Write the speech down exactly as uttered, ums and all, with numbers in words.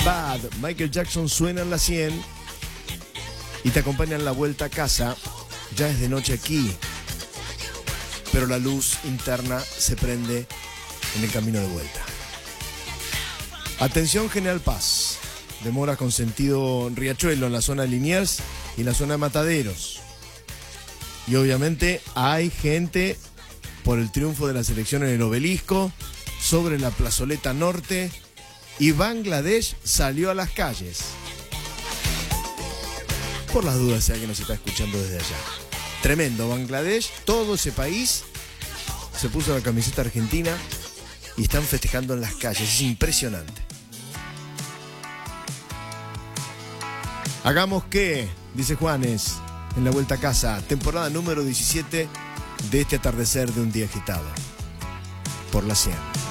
Bad. Michael Jackson suena en la cien y te acompaña en la vuelta a casa. Ya es de noche aquí, pero la luz interna se prende en el camino de vuelta. Atención General Paz. Demora con sentido Riachuelo en la zona de Liniers y en la zona de Mataderos. Y obviamente hay gente por el triunfo de la selección en el Obelisco, sobre la plazoleta norte, y Bangladesh salió a las calles. Por las dudas, si alguien nos está escuchando desde allá. Tremendo, Bangladesh, todo ese país se puso la camiseta argentina y están festejando en las calles. Es impresionante. Hagamos que, dice Juanes, en la vuelta a casa, temporada número diecisiete de este atardecer de un día agitado. Por la cien.